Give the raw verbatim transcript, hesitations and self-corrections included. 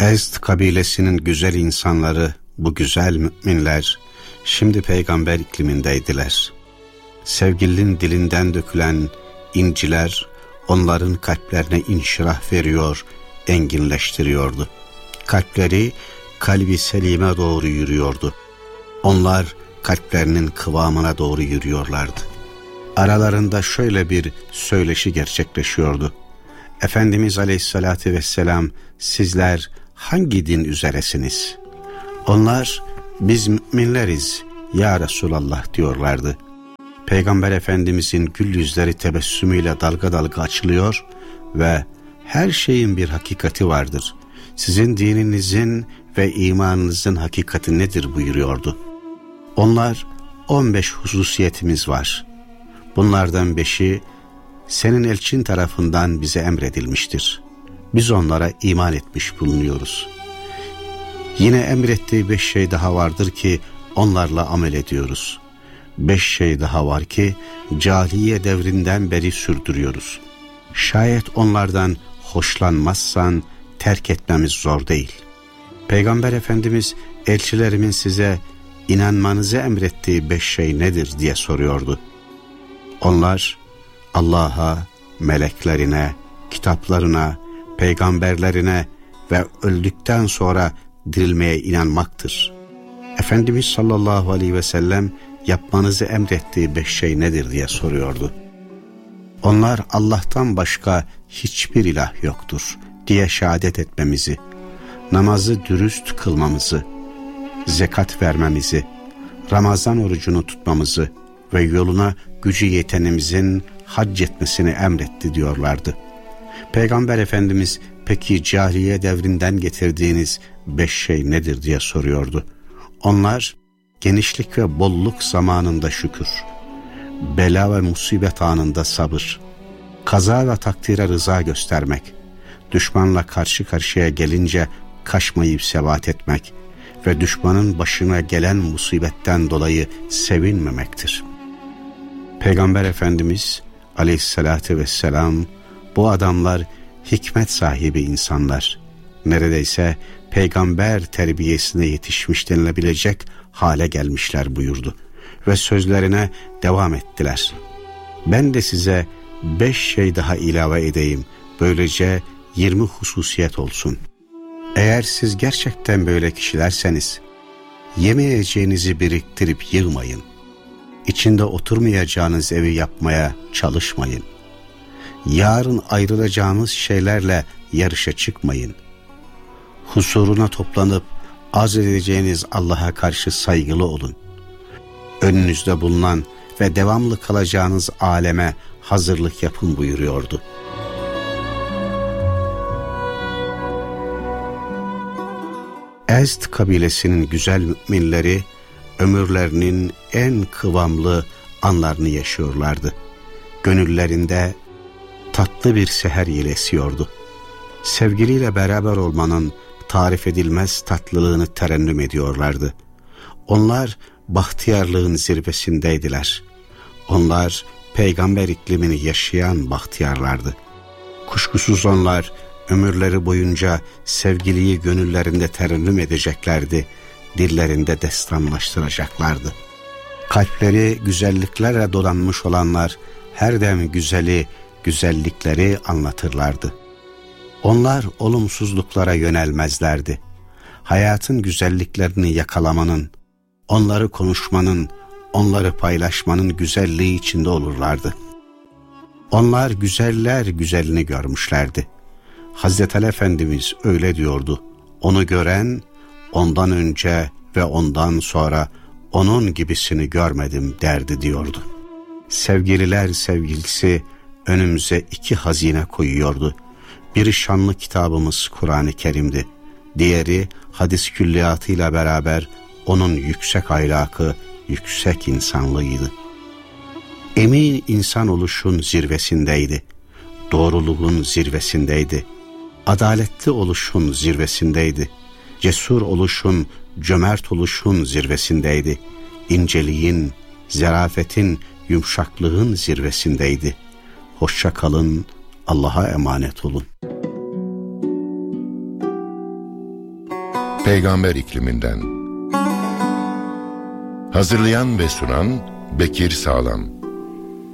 Ezd kabilesinin güzel insanları, bu güzel müminler, şimdi peygamber iklimindeydiler. Sevgilinin dilinden dökülen inciler, onların kalplerine inşirah veriyor, enginleştiriyordu. Kalpleri, kalbi selime doğru yürüyordu. Onlar, kalplerinin kıvamına doğru yürüyorlardı. Aralarında şöyle bir söyleşi gerçekleşiyordu. Efendimiz Aleyhisselatü Vesselam, sizler hangi din üzeresiniz? Onlar, biz müminleriz ya Resulallah diyorlardı. Peygamber Efendimizin gül yüzleri tebessümüyle dalga dalga açılıyor ve her şeyin bir hakikati vardır. Sizin dininizin ve imanınızın hakikati nedir buyuruyordu. Onlar, on beş hususiyetimiz var. Bunlardan beşi senin elçin tarafından bize emredilmiştir. Biz onlara iman etmiş bulunuyoruz. Yine emrettiği beş şey daha vardır ki onlarla amel ediyoruz. Beş şey daha var ki cahiliye devrinden beri sürdürüyoruz. Şayet onlardan hoşlanmazsan terk etmemiz zor değil. Peygamber Efendimiz elçilerimin size inanmanızı emrettiği beş şey nedir diye soruyordu. Onlar Allah'a, meleklerine, kitaplarına, peygamberlerine ve öldükten sonra dirilmeye inanmaktır. Efendimiz sallallahu aleyhi ve sellem yapmanızı emrettiği beş şey nedir diye soruyordu. Onlar Allah'tan başka hiçbir ilah yoktur diye şehadet etmemizi, namazı dürüst kılmamızı, zekat vermemizi, Ramazan orucunu tutmamızı ve yoluna gücü yetenimizin hac etmesini emretti diyorlardı. Peygamber Efendimiz peki cahiliye devrinden getirdiğiniz beş şey nedir diye soruyordu. Onlar genişlik ve bolluk zamanında şükür, bela ve musibet anında sabır, kaza ve takdire rıza göstermek, düşmanla karşı karşıya gelince kaçmayıp sebat etmek ve düşmanın başına gelen musibetten dolayı sevinmemektir. Peygamber Efendimiz Aleyhisselatü Vesselam, bu adamlar hikmet sahibi insanlar, neredeyse peygamber terbiyesine yetişmiş denilebilecek hale gelmişler buyurdu ve sözlerine devam ettiler. Ben de size beş şey daha ilave edeyim, böylece yirmi hususiyet olsun. Eğer siz gerçekten böyle kişilerseniz, yemeyeceğinizi biriktirip yığmayın. İçinde oturmayacağınız evi yapmaya çalışmayın. Yarın ayrılacağınız şeylerle yarışa çıkmayın. Husuruna toplanıp arz edeceğiniz Allah'a karşı saygılı olun. Önünüzde bulunan ve devamlı kalacağınız aleme hazırlık yapın buyuruyordu. Ezd kabilesinin güzel müminleri ömürlerinin en kıvamlı anlarını yaşıyorlardı. Gönüllerinde tatlı bir seher yeli esiyordu. Sevgiliyle beraber olmanın tarif edilmez tatlılığını terennüm ediyorlardı. Onlar bahtiyarlığın zirvesindeydiler. Onlar peygamber iklimini yaşayan bahtiyarlardı. Kuşkusuz onlar ömürleri boyunca sevgiliyi gönüllerinde terennüm edeceklerdi, dillerinde destanlaştıracaklardı. Kalpleri güzelliklerle dolanmış olanlar her dem güzeli, güzellikleri anlatırlardı. Onlar olumsuzluklara yönelmezlerdi. Hayatın güzelliklerini yakalamanın, onları konuşmanın, onları paylaşmanın güzelliği içinde olurlardı. Onlar güzeller güzelini görmüşlerdi. Hazreti Ali Efendimiz öyle diyordu. Onu gören, ondan önce ve ondan sonra onun gibisini görmedim derdi diyordu. Sevgililer sevgilisi önümüze iki hazine koyuyordu. Biri şanlı kitabımız Kur'an-ı Kerim'di. Diğeri hadis külliyatıyla beraber onun yüksek ahlakı, yüksek insanlığıydı. Emin insan oluşun zirvesindeydi. Doğruluğun zirvesindeydi. Adaletli oluşun zirvesindeydi. Cesur oluşun, cömert oluşun zirvesindeydi. İnceliğin, zarafetin, yumuşaklığın zirvesindeydi. Hoşça kalın, Allah'a emanet olun. Peygamber ikliminden. Hazırlayan ve sunan Bekir Sağlam.